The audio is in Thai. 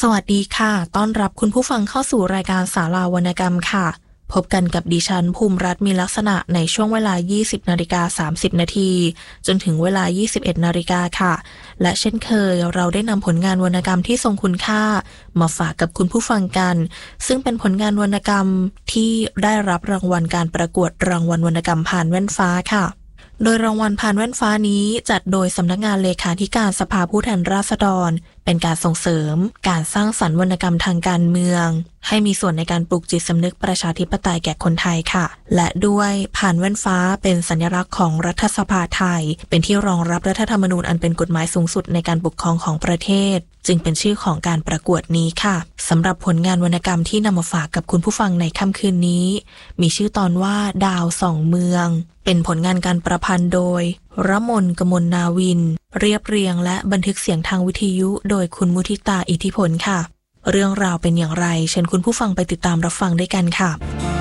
สวัสดีค่ะต้อนรับคุณผู้ฟังเข้าสู่รายการศาลาวรรณกรรมค่ะพบกันกับดิฉันภูมิรัตน์มีลักษณะในช่วงเวลา 20:30 นาทีจนถึงเวลา 21 นาฬิกาค่ะและเช่นเคยเราได้นำผลงานวรรณกรรมที่ทรงคุณค่ามาฝากกับคุณผู้ฟังกันซึ่งเป็นผลงานวรรณกรรมที่ได้รับรางวัลการประกวดรางวัลวรรณกรรมผ่านแว่นฟ้าค่ะโดยรางวัลผ่านแว่นฟ้านี้จัดโดยสำนักงานเลขาธิการสภาผู้แทนราษฎรเป็นการส่งเสริมการสร้างสรรค์วรรณกรรมทางการเมืองให้มีส่วนในการปลุกจิตสำนึกประชาธิปไตยแก่คนไทยค่ะและด้วยผ่านแว่นฟ้าเป็นสัญลักษณ์ของรัฐสภาไทยเป็นที่รองรับรัฐธรรมนูญอันเป็นกฎหมายสูงสุดในการปกครองของประเทศจึงเป็นชื่อของการประกวดนี้ค่ะสำหรับผลงานวรรณกรรมที่นำมาฝากกับคุณผู้ฟังในค่ำคืนนี้มีชื่อตอนว่าดาวส่องเมืองเป็นผลงานการประพันธ์โดยรมน กมลนาวินเรียบเรียงและบันทึกเสียงทางวิทยุโดยคุณมุทิตาอิทธิพลค่ะเรื่องราวเป็นอย่างไรเชิญคุณผู้ฟังไปติดตามรับฟังด้วยกันค่ะ